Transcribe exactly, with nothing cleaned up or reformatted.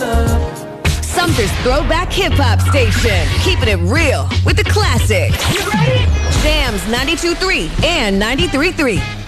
Sumter's throwback hip-hop station. Keeping it real with the classics. You ready? Jams ninety-two point three and ninety-three point three.